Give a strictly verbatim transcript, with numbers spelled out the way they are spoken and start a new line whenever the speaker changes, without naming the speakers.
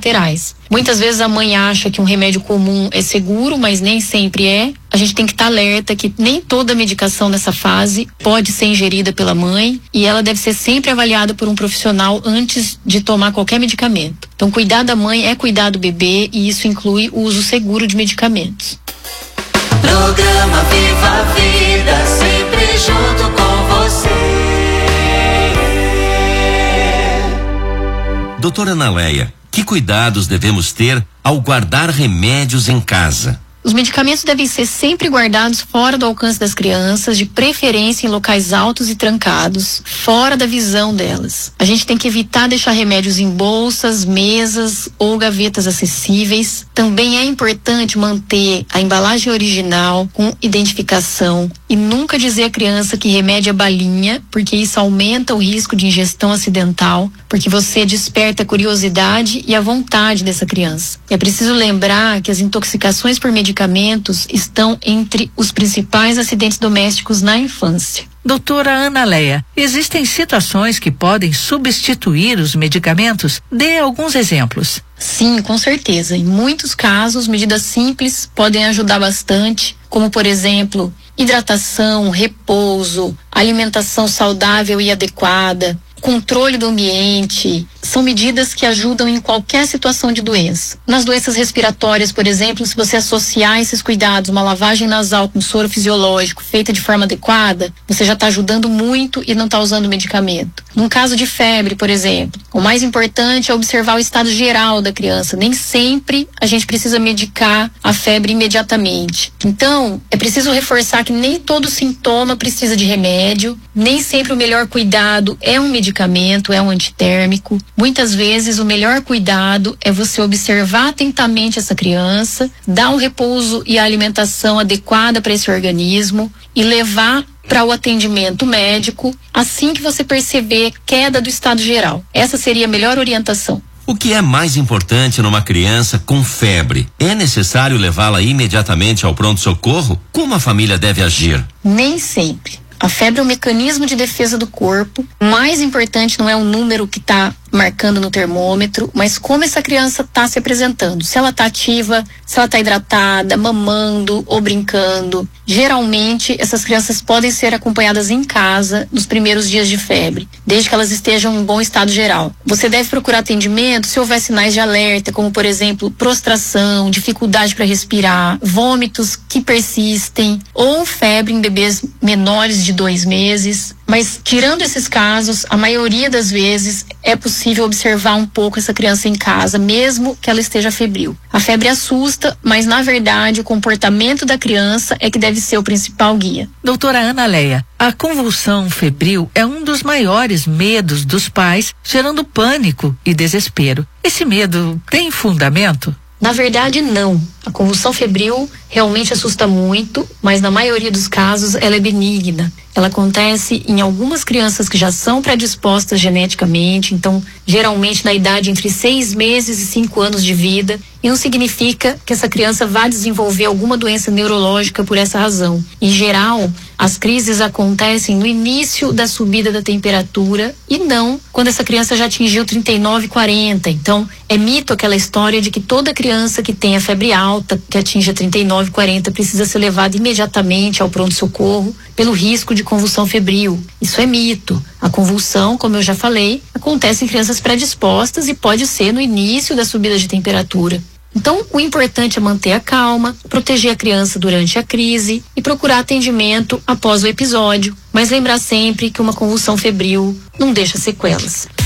colaterais. Muitas vezes a mãe acha que um remédio comum é seguro, mas nem sempre é. A gente tem que estar alerta que nem toda medicação nessa fase pode ser ingerida pela mãe e ela deve ser sempre avaliada por um profissional antes de tomar qualquer medicamento. Então, cuidar da mãe é cuidar do bebê e isso inclui o uso seguro de medicamentos.
Programa Viva a Vida, sempre junto com você.
Doutora Analéia, que cuidados devemos ter ao guardar remédios em casa?
Os medicamentos devem ser sempre guardados fora do alcance das crianças, de preferência em locais altos e trancados, fora da visão delas. A gente tem que evitar deixar remédios em bolsas, mesas ou gavetas acessíveis. Também é importante manter a embalagem original com identificação e nunca dizer à criança que remédio é balinha, porque isso aumenta o risco de ingestão acidental, porque você desperta a curiosidade e a vontade dessa criança. É preciso lembrar que as intoxicações por medicamentos medicamentos estão entre os principais acidentes domésticos na infância.
Doutora Analéia, existem situações que podem substituir os medicamentos? Dê alguns exemplos.
Sim, com certeza. Em muitos casos, medidas simples podem ajudar bastante, como por exemplo, hidratação, repouso, alimentação saudável e adequada, controle do ambiente, são medidas que ajudam em qualquer situação de doença. Nas doenças respiratórias, por exemplo, se você associar esses cuidados, uma lavagem nasal com soro fisiológico feita de forma adequada, você já está ajudando muito e não está usando medicamento. Num caso de febre, por exemplo, o mais importante é observar o estado geral da criança. Nem sempre a gente precisa medicar a febre imediatamente. Então, é preciso reforçar que nem todo sintoma precisa de remédio, nem sempre o melhor cuidado é um medicamento, é um antitérmico. Muitas vezes o melhor cuidado é você observar atentamente essa criança, dar um repouso e a alimentação adequada para esse organismo e levar para o atendimento médico assim que você perceber queda do estado geral. Essa seria a melhor orientação.
O que é mais importante numa criança com febre? É necessário levá-la imediatamente ao pronto-socorro? Como a família deve agir?
Nem sempre. A febre é um mecanismo de defesa do corpo. O mais importante não é o número que está marcando no termômetro, mas como essa criança está se apresentando. Se ela está ativa, se ela está hidratada, mamando ou brincando. Geralmente, essas crianças podem ser acompanhadas em casa nos primeiros dias de febre, desde que elas estejam em bom estado geral. Você deve procurar atendimento se houver sinais de alerta, como por exemplo, prostração, dificuldade para respirar, vômitos que persistem ou febre em bebês menores de dois meses. Mas, tirando esses casos, a maioria das vezes é possível observar um pouco essa criança em casa, mesmo que ela esteja febril. A febre assusta, mas, na verdade, o comportamento da criança é que deve ser o principal guia.
Doutora Analéia, a convulsão febril é um dos maiores medos dos pais, gerando pânico e desespero. Esse medo tem fundamento?
Na verdade, não. A convulsão febril realmente assusta muito, mas na maioria dos casos ela é benigna. Ela acontece em algumas crianças que já são predispostas geneticamente, então geralmente na idade entre seis meses e cinco anos de vida, e não significa que essa criança vá desenvolver alguma doença neurológica por essa razão. Em geral, as crises acontecem no início da subida da temperatura e não quando essa criança já atingiu trinta e nove, quarenta. Então, é mito aquela história de que toda criança que tenha febre alta, que atinja trinta e nove, quarenta, precisa ser levada imediatamente ao pronto-socorro pelo risco de convulsão febril. Isso é mito. A convulsão, como eu já falei, acontece em crianças predispostas e pode ser no início da subida de temperatura. Então, o importante é manter a calma, proteger a criança durante a crise e procurar atendimento após o episódio, mas lembrar sempre que uma convulsão febril não deixa sequelas.